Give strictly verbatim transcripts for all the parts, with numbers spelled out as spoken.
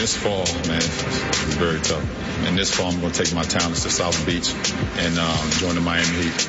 this fall, man, it's very tough. And this fall, I'm going to take my talents to South Beach and um, join the Miami Heat.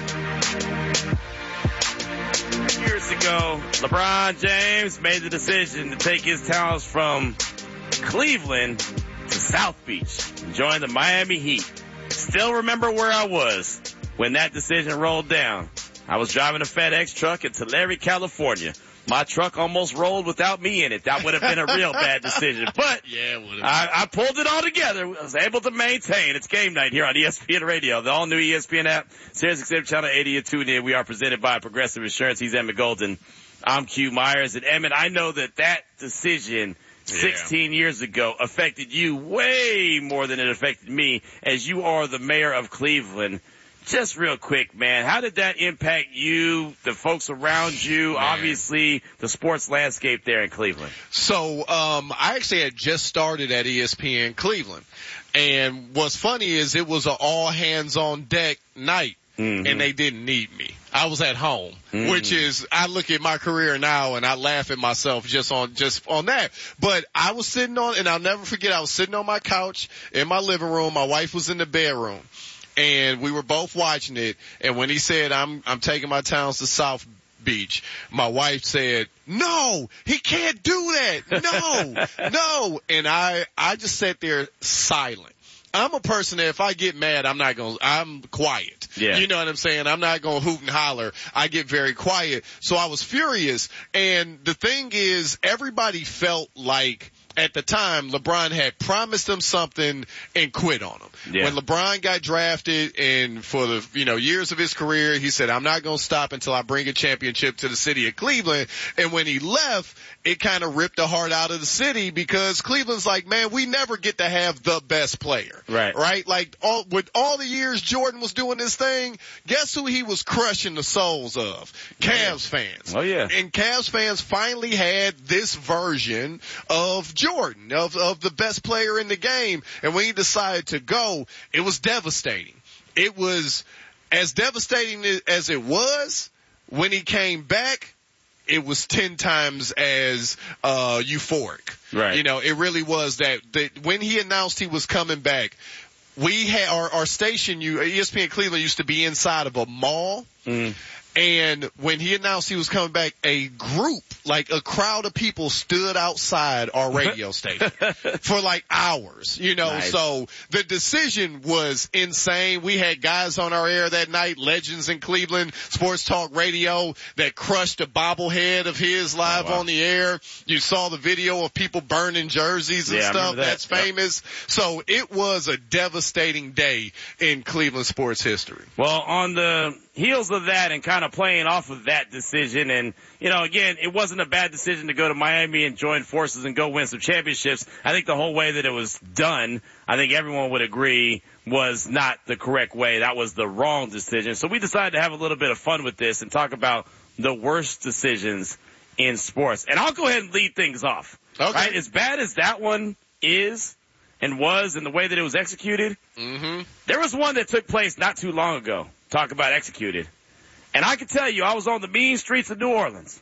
Years ago, LeBron James made the decision to take his talents from Cleveland to South Beach and join the Miami Heat. Still remember where I was when that decision rolled down. I was driving a FedEx truck in Tulare, California. My truck almost rolled without me in it. That would have been a real bad decision. But yeah, it I, I pulled it all together. I was able to maintain. It's game night here on E S P N Radio, the all-new E S P N app, Sirius X M Channel eighty and tune in. We are presented by Progressive Insurance. He's Emmett Golden. I'm Q Myers. And Emmett, I know that that decision sixteen yeah. years ago affected you way more than it affected me, as you are the mayor of Cleveland. Just real quick, man, how did that impact you, the folks around you, man. Obviously the sports landscape there in Cleveland? So, um, I actually had just started at E S P N Cleveland. And what's funny is it was an all hands on deck night. Mm-hmm. And they didn't need me. I was at home, mm-hmm. which is, I look at my career now and I laugh at myself just on, just on that. But I was sitting on, and I'll never forget, I was sitting on my couch in my living room. My wife was in the bedroom. And we were both watching it. And when he said, I'm, I'm taking my talents to South Beach, my wife said, no, he can't do that. No, no. And I, I just sat there silent. I'm a person that if I get mad, I'm not going to, I'm quiet. Yeah. You know what I'm saying? I'm not going to hoot and holler. I get very quiet. So I was furious. And the thing is, everybody felt like, at the time, LeBron had promised them something and quit on them. Yeah. When LeBron got drafted, and for the, you know, years of his career, he said, I'm not going to stop until I bring a championship to the city of Cleveland. And when he left, it kind of ripped the heart out of the city, because Cleveland's like, man, we never get to have the best player. Right. Right? Like, all, with all the years Jordan was doing this thing, guess who he was crushing the souls of? Cavs fans. Oh, yeah. And Cavs fans finally had this version of Jordan, of, of the best player in the game. And when he decided to go, it was devastating. It was as devastating as it was when he came back. It was ten times as uh euphoric. Right. You know, it really was that, that when he announced he was coming back, we had our, our station, you, E S P N Cleveland used to be inside of a mall. Mm. And when he announced he was coming back, a group, like a crowd of people stood outside our radio station for like hours, you know, nice. So the decision was insane. We had guys on our air that night, legends in Cleveland, Sports Talk Radio, that crushed a bobblehead of his live oh, wow. on the air. You saw the video of people burning jerseys and yeah, stuff. That. That's famous. Yep. So it was a devastating day in Cleveland sports history. Well, on the heels of that and kind of playing off of that decision, and, you know, again, it wasn't a bad decision to go to Miami and join forces and go win some championships. I think the whole way that it was done, I think everyone would agree, was not the correct way. That was the wrong decision. So we decided to have a little bit of fun with this and talk about the worst decisions in sports. And I'll go ahead and lead things off. Okay. Right? As bad as that one is and was, and the way that it was executed, mm-hmm. there was one that took place not too long ago. Talk about executed. And I can tell you, I was on the mean streets of New Orleans.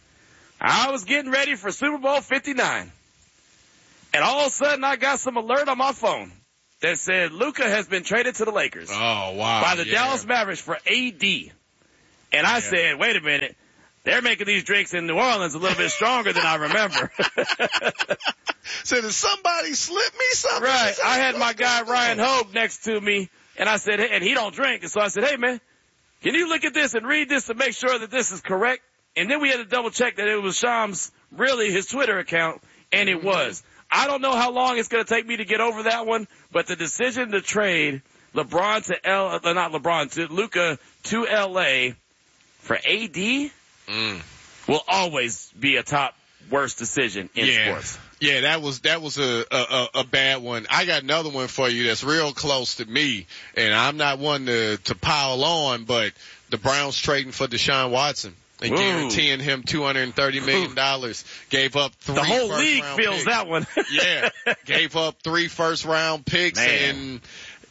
I was getting ready for Super Bowl fifty-nine. And all of a sudden, I got some alert on my phone that said Luka has been traded to the Lakers. Oh, wow. By the yeah. Dallas Mavericks for A D. And I yeah. said, wait a minute. They're making these drinks in New Orleans a little bit stronger than I remember. So did somebody slip me something? Right. I had my guy Ryan Hogue next to me, and I said, hey, and he don't drink. And so I said, hey, man, can you look at this and read this to make sure that this is correct? And then we had to double check that it was Shams, really his Twitter account, and it was. I don't know how long it's going to take me to get over that one, but the decision to trade LeBron to L, uh, not LeBron, to Luka to L A for A D mm. will always be a top worst decision in yeah. sports. Yeah, that was that was a, a a bad one. I got another one for you that's real close to me, and I'm not one to to pile on, but the Browns trading for Deshaun Watson and Ooh. guaranteeing him two hundred thirty million dollars. Gave up three The whole first league round feels picks. that one. Yeah, gave up three first round picks, Man. and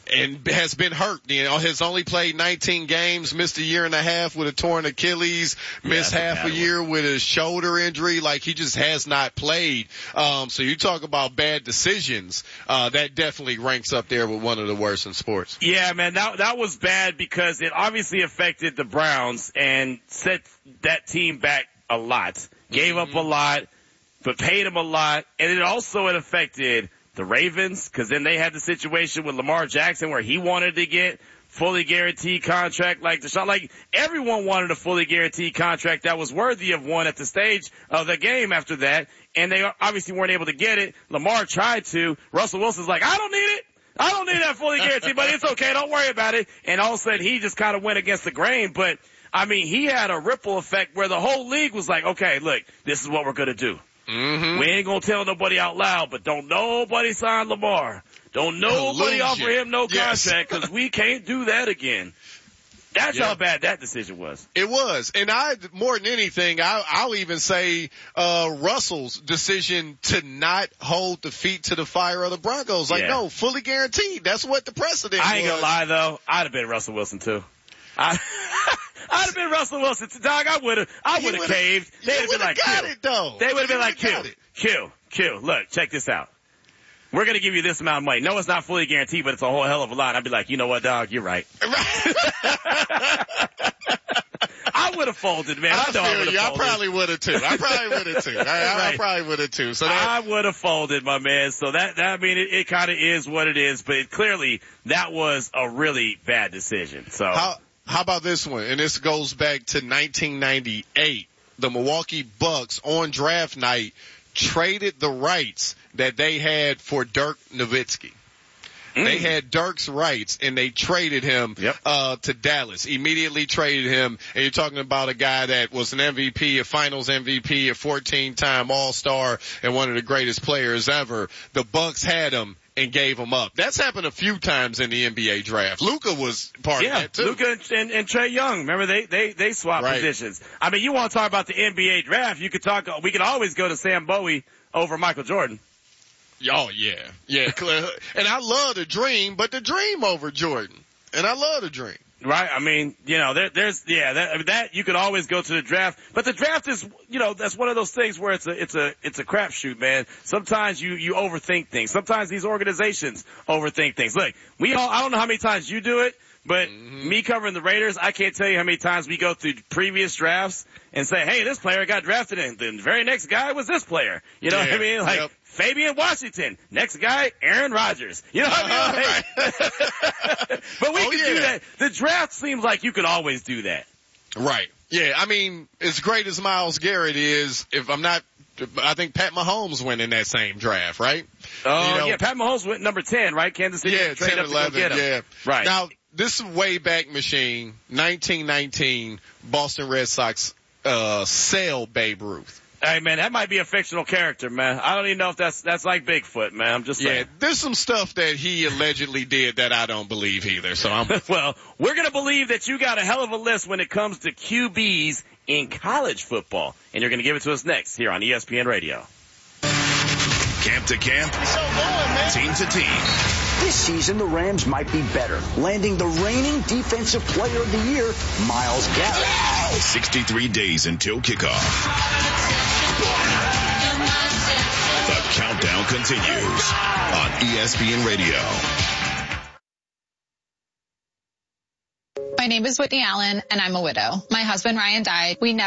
and has been hurt. You know, has only played nineteen games, missed a year and a half with a torn Achilles, missed yeah, half a year one. with a shoulder injury. Like, he just has not played. Um, so you talk about bad decisions. Uh, that definitely ranks up there with one of the worst in sports. Yeah, man, that, that was bad because it obviously affected the Browns and set that team back a lot. Gave mm-hmm. up a lot, but paid them a lot. And it also it affected the Ravens, because then they had the situation with Lamar Jackson where he wanted to get fully guaranteed contract like Deshaun. Like, everyone wanted a fully guaranteed contract that was worthy of one at the stage of the game after that, and they obviously weren't able to get it. Lamar tried to. Russell Wilson's like, I don't need it. I don't need that fully guaranteed, but it's okay. Don't worry about it. And all of a sudden, he just kind of went against the grain. But, I mean, he had a ripple effect where the whole league was like, okay, look, this is what we're going to do. Mm-hmm. We ain't gonna tell nobody out loud, but don't nobody sign Lamar. Don't nobody Collusion. offer him no yes. contract, because we can't do that again. That's yeah. how bad that decision was. It was. And I, more than anything, I, I'll even say, uh, Russell's decision to not hold the feet to the fire of the Broncos. Like, yeah. no, fully guaranteed. That's what the precedent I ain't was. gonna lie though. I'd have been Russell Wilson too. I, I'd have been Russell Wilson. Dog, I would have, I would have caved. They'd have been like, got Q. it, though. They would have been like, Q, it. Q, Q, look, check this out. We're going to give you this amount of money. No, it's not fully guaranteed, but it's a whole hell of a lot. I'd be like, you know what, dog? You're right. I would have folded, man. I, I know feel I, you. I probably would have too. I probably would have too. I, right. I probably would have too. So that, I would have folded, my man. So that, that I mean, it, it kind of is what it is, but it, clearly that was a really bad decision. So how, how about this one? And this goes back to nineteen ninety-eight. The Milwaukee Bucks on draft night traded the rights that they had for Dirk Nowitzki. Mm. They had Dirk's rights, and they traded him yep. uh to Dallas. Immediately traded him, and you're talking about a guy that was an M V P, a Finals M V P, a fourteen-time All-Star, and one of the greatest players ever. The Bucks had him and gave him up. That's happened a few times in the N B A draft. Luka was part yeah, of that too. Luka and, and, and Trae Young. Remember, they they they swapped right. positions. I mean, you want to talk about the N B A draft? You could talk. We could always go to Sam Bowie over Michael Jordan. Oh yeah, yeah. And I love the Dream, but the Dream over Jordan. And I love the Dream. Right. I mean, you know, there, there's, yeah, that, I mean, that you could always go to the draft, but the draft is, you know, that's one of those things where it's a, it's a, it's a crapshoot, man. Sometimes you, you overthink things. Sometimes these organizations overthink things. Look, we all, I don't know how many times you do it, but mm-hmm. me covering the Raiders, I can't tell you how many times we go through previous drafts and say, hey, this player got drafted and the very next guy was this player. You know yeah. what I mean? Like, yep. Fabian Washington. Next guy, Aaron Rodgers. You know what I mean? Like, but we oh, can yeah. do that. The draft seems like you could always do that. Right. Yeah. I mean, as great as Myles Garrett is, if I'm not, I think Pat Mahomes went in that same draft, right? Oh, you know, yeah. Pat Mahomes went number ten, right? Kansas City. Yeah, ten, eleven. Yeah. Right. Now, this is way back machine, nineteen nineteen, Boston Red Sox, uh, sell Babe Ruth. Hey, man, that might be a fictional character, man. I don't even know if that's that's like Bigfoot, man. I'm just saying. Yeah, there's some stuff that he allegedly did that I don't believe either. So I'm well, we're gonna believe that you got a hell of a list when it comes to Q Bs in college football, and you're gonna give it to us next here on E S P N Radio. Camp to camp, so going, man. Team to team. This season, the Rams might be better, landing the reigning Defensive Player of the Year, Myles Garrett. sixty-three days until kickoff. The countdown continues on E S P N Radio. My name is Whitney Allen, and I'm a widow. My husband, Ryan, died. We never